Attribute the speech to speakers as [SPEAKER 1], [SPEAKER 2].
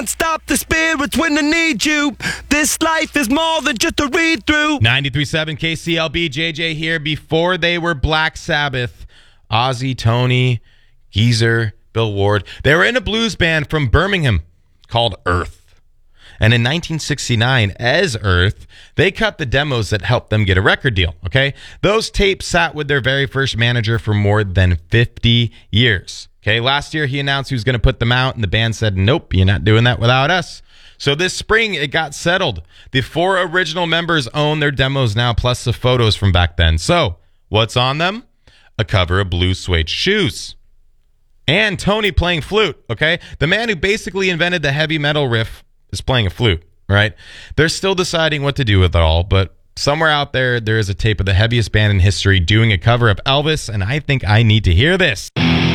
[SPEAKER 1] Stop the spirits when I need you. This life is more than just a read through.
[SPEAKER 2] 93.7 KCLB, JJ here. Before they were Black Sabbath, Ozzy, Tony, Geezer, Bill Ward, they were in a blues band from Birmingham called Earth. And in 1969, as Earth, they cut the demos that helped them get a record deal, okay? Those tapes sat with their very first manager for more than 50 years. Okay, last year he announced he was going to put them out, and the band said, nope, you're not doing that without us. So this spring, it got settled. The 4 original members own their demos now, plus the photos from back then. So, what's on them? A cover of Blue Suede Shoes. And Tony playing flute, okay? The man who basically invented the heavy metal riff is playing a flute, right? They're still deciding what to do with it all, but somewhere out there, there is a tape of the heaviest band in history doing a cover of Elvis, and I think I need to hear this.